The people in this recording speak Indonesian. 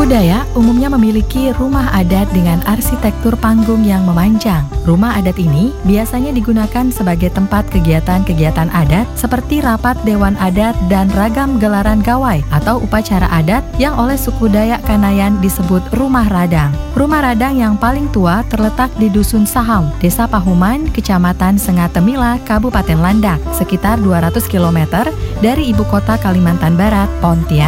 Dayak umumnya memiliki rumah adat dengan arsitektur panggung yang memanjang. Rumah adat ini biasanya digunakan sebagai tempat kegiatan-kegiatan adat seperti rapat dewan adat dan ragam gelaran gawai atau upacara adat yang oleh suku Dayak Kanayan disebut rumah radang. Rumah radang yang paling tua terletak di Dusun Saham, Desa Pahuman, Kecamatan Sengatemila, Kabupaten Landak, sekitar 200 km dari ibu kota Kalimantan Barat, Pontianak.